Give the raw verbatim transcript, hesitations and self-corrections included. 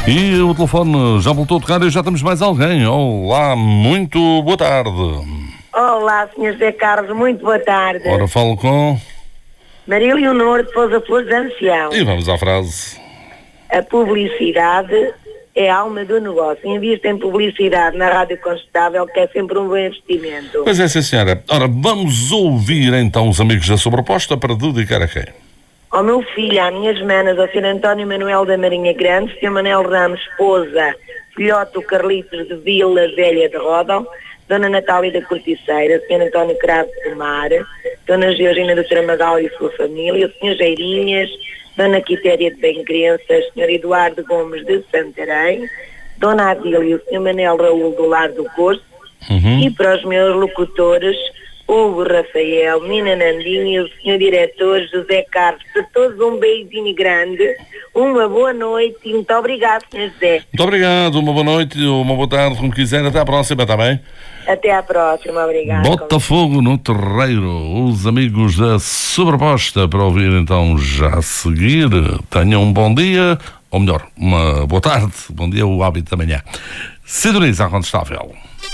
E o telefone já voltou a tocar e já temos mais alguém. Olá, muito boa tarde. Olá, senhor José Carlos, muito boa tarde. Ora, falo com... Maria Leonor de Pousa Flores de Ancião. E vamos à frase. A publicidade é a alma do negócio. Invista em publicidade na Rádio Constável, que é sempre um bom investimento. Pois é, sim, senhora. Ora, vamos ouvir então os amigos da sua proposta para dedicar a quem? Ao meu filho, à minha manas, ao senhor António Manuel da Marinha Grande, senhor Manel Ramos, esposa, filhote do Carlitos de Vila Velha de Rodão, dona Natália da Corticeira, senhor António Cravo de Mar, dona Georgina do Tramagal e sua família, o senhor Geirinhas, dona Quitéria de Bem-Crenças, senhor Eduardo Gomes de Santarém, dona Adília, o senhor Manel Raul do Lar do Corso, uhum. E para os meus locutores, Hugo Rafael, Nina Nandinho e o senhor diretor José Carlos. A todos um beijinho grande, uma boa noite e muito obrigado, senhor José. Muito obrigado, uma boa noite, uma boa tarde, como quiser. Até à próxima, está bem? Até à próxima, obrigado. Botafogo no Terreiro, os amigos da Sobreposta para ouvir então já a seguir. Tenham um bom dia, ou melhor, uma boa tarde, bom dia, o hábito da manhã. Sintoniza a Condestável.